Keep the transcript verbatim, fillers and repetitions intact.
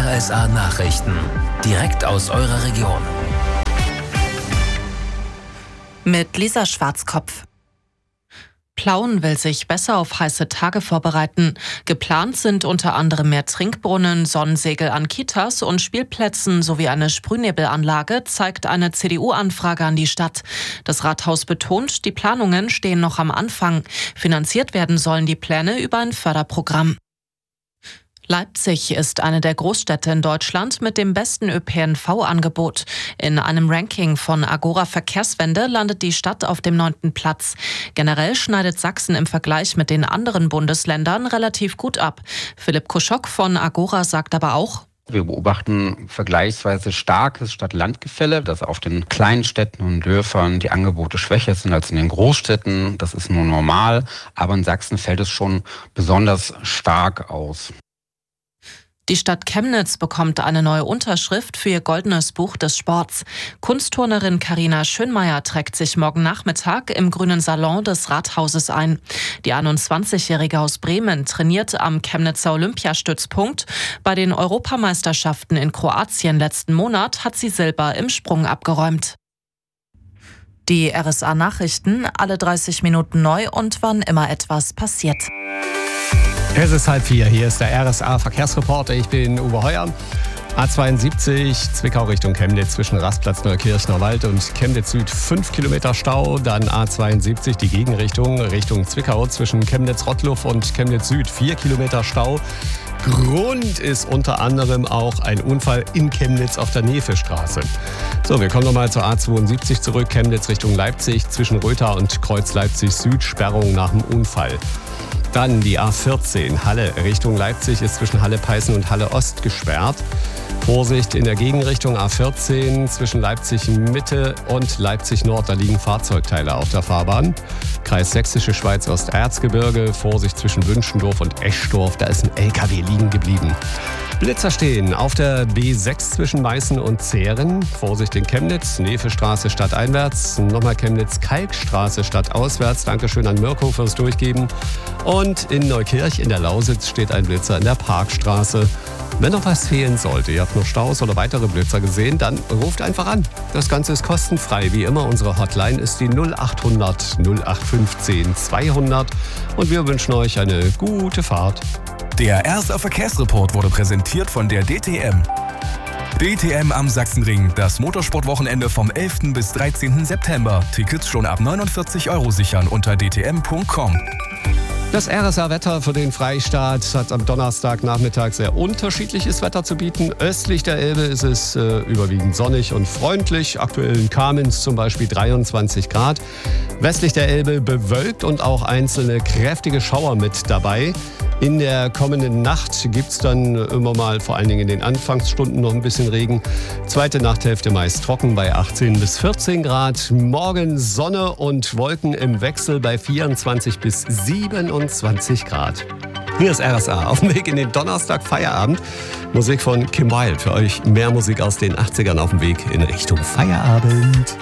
R S A Nachrichten. Direkt aus eurer Region. Mit Lisa Schwarzkopf. Plauen will sich besser auf heiße Tage vorbereiten. Geplant sind unter anderem mehr Trinkbrunnen, Sonnensegel an Kitas und Spielplätzen sowie eine Sprühnebelanlage, zeigt eine C D U-Anfrage an die Stadt. Das Rathaus betont, die Planungen stehen noch am Anfang. Finanziert werden sollen die Pläne über ein Förderprogramm. Leipzig ist eine der Großstädte in Deutschland mit dem besten Ö P N V-Angebot. In einem Ranking von Agora Verkehrswende landet die Stadt auf dem neunten Platz. Generell schneidet Sachsen im Vergleich mit den anderen Bundesländern relativ gut ab. Philipp Kuschok von Agora sagt aber auch: Wir beobachten vergleichsweise starkes Stadt-Land-Gefälle, dass auf den kleinen Städten und Dörfern die Angebote schwächer sind als in den Großstädten. Das ist nur normal, aber in Sachsen fällt es schon besonders stark aus. Die Stadt Chemnitz bekommt eine neue Unterschrift für ihr goldenes Buch des Sports. Kunstturnerin Carina Schönmeier trägt sich morgen Nachmittag im grünen Salon des Rathauses ein. Die einundzwanzigjährige aus Bremen trainiert am Chemnitzer Olympiastützpunkt. Bei den Europameisterschaften in Kroatien letzten Monat hat sie Silber im Sprung abgeräumt. Die R S A Nachrichten, alle dreißig Minuten neu und wann immer etwas passiert. Es ist halb vier, hier ist der R S A Verkehrsreporter, ich bin Uwe Heuer. A zweiundsiebzig, Zwickau Richtung Chemnitz zwischen Rastplatz Neukirchner Wald und Chemnitz Süd fünf Kilometer Stau. Dann A zweiundsiebzig, die Gegenrichtung Richtung Zwickau zwischen Chemnitz-Rottluff und Chemnitz Süd vier Kilometer Stau. Grund ist unter anderem auch ein Unfall in Chemnitz auf der Nevestraße. So, wir kommen nochmal zur A zweiundsiebzig zurück, Chemnitz Richtung Leipzig zwischen Rötha und Kreuz Leipzig Süd, Sperrung nach dem Unfall. Dann die A vierzehn, Halle Richtung Leipzig ist zwischen Halle-Peißen und Halle-Ost gesperrt. Vorsicht in der Gegenrichtung A vierzehn zwischen Leipzig-Mitte und Leipzig-Nord, da liegen Fahrzeugteile auf der Fahrbahn. Kreis Sächsische Schweiz Osterzgebirge, Vorsicht zwischen Wünschendorf und Eschdorf, da ist ein L K W liegen geblieben. Blitzer stehen auf der B sechs zwischen Meißen und Zehren. Vorsicht in Chemnitz, Nevestraße stadteinwärts. Nochmal Chemnitz, Kalkstraße stadtauswärts. Dankeschön an Mirko fürs Durchgeben. Und in Neukirch in der Lausitz steht ein Blitzer in der Parkstraße. Wenn noch was fehlen sollte, ihr habt noch Staus oder weitere Blitzer gesehen, dann ruft einfach an. Das Ganze ist kostenfrei. Wie immer, unsere Hotline ist die null acht hundert null acht fünfzehn zweihundert. Und wir wünschen euch eine gute Fahrt. Der R S A Verkehrsreport wurde präsentiert von der D T M. D T M am Sachsenring, das Motorsportwochenende vom elften bis dreizehnten September. Tickets schon ab neunundvierzig Euro sichern unter d t m punkt com. Das R S A-Wetter für den Freistaat hat am Donnerstagnachmittag sehr unterschiedliches Wetter zu bieten. Östlich der Elbe ist es äh, überwiegend sonnig und freundlich. Aktuell in Kamenz zum Beispiel dreiundzwanzig Grad. Westlich der Elbe bewölkt und auch einzelne kräftige Schauer mit dabei. In der kommenden Nacht gibt es dann immer mal, vor allen Dingen in den Anfangsstunden, noch ein bisschen Regen. Zweite Nachthälfte meist trocken bei achtzehn bis vierzehn Grad. Morgen Sonne und Wolken im Wechsel bei vierundzwanzig bis siebenundzwanzig Grad. Hier ist R S A auf dem Weg in den Donnerstag Feierabend. Musik von Kim Wilde. Für euch mehr Musik aus den achtzigern auf dem Weg in Richtung Feierabend.